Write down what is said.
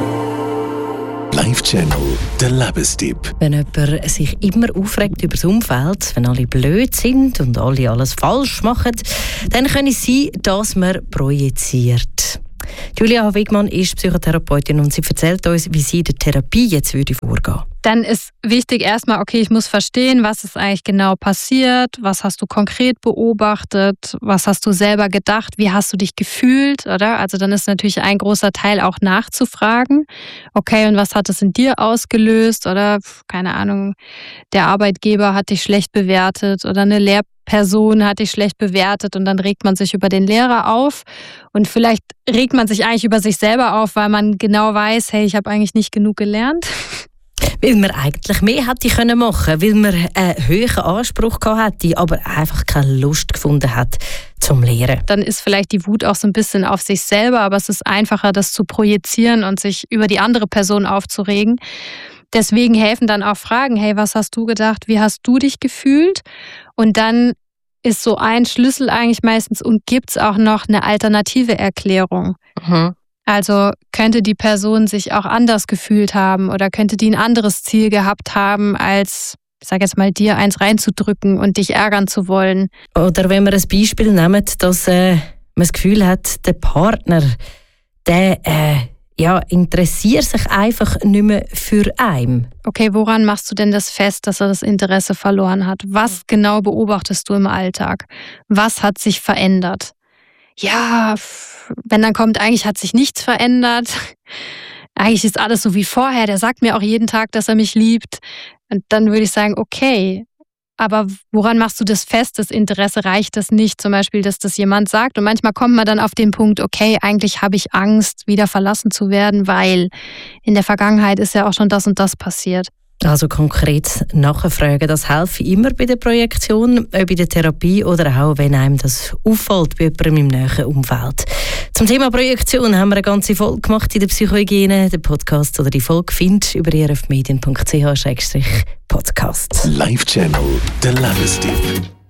Live Channel, der Lebenstipp. Wenn jemand sich immer aufregt über das Umfeld, wenn alle blöd sind und alle alles falsch machen, dann kann es sein, dass man projiziert. Julia Wigmann ist Psychotherapeutin und sie erzählt uns, wie sie in der Therapie jetzt vorgehen würde. Dann ist wichtig erstmal, okay, ich muss verstehen, was ist eigentlich genau passiert, was hast du konkret beobachtet, was hast du selber gedacht, wie hast du dich gefühlt, oder? Also dann ist natürlich ein großer Teil auch nachzufragen, okay, und was hat es in dir ausgelöst, oder keine Ahnung, der Arbeitgeber hat dich schlecht bewertet oder eine Lehrperson hat dich schlecht bewertet und dann regt man sich über den Lehrer auf und vielleicht regt man sich eigentlich über sich selber auf, weil man genau weiß, hey, ich habe eigentlich nicht genug gelernt. Weil man eigentlich mehr hätte machen können, weil man einen höheren Anspruch gehabt hätte, aber einfach keine Lust gefunden hat zum Lehren. Dann ist vielleicht die Wut auch so ein bisschen auf sich selber, aber es ist einfacher, das zu projizieren und sich über die andere Person aufzuregen. Deswegen helfen dann auch Fragen, hey, was hast du gedacht, wie hast du dich gefühlt? Und dann ist so ein Schlüssel eigentlich meistens, und gibt es auch noch eine alternative Erklärung. Mhm. Also könnte die Person sich auch anders gefühlt haben oder könnte die ein anderes Ziel gehabt haben, als, ich sage jetzt mal, dir eins reinzudrücken und dich ärgern zu wollen. Oder wenn wir ein Beispiel nehmen, dass man das Gefühl hat, der Partner, der interessiert sich einfach nicht mehr für einen. Okay, woran machst du denn das fest, dass er das Interesse verloren hat? Was genau beobachtest du im Alltag? Was hat sich verändert? Ja, wenn dann kommt, eigentlich hat sich nichts verändert. Eigentlich ist alles so wie vorher. Der sagt mir auch jeden Tag, dass er mich liebt. Und dann würde ich sagen, okay, aber woran machst du das fest? Das Interesse reicht das nicht, zum Beispiel, dass das jemand sagt. Und manchmal kommt man dann auf den Punkt, okay, eigentlich habe ich Angst, wieder verlassen zu werden, weil in der Vergangenheit ist ja auch schon das und das passiert. Also konkret nachfragen, das hilft immer bei der Projektion, ob in der Therapie oder auch, wenn einem das auffällt bei jemandem im näheren Umfeld. Zum Thema Projektion haben wir eine ganze Folge gemacht in der Psychohygiene. Den Podcast oder die Folge findest du über rfmedien.ch/podcast. Live Channel, der Lebenstipp.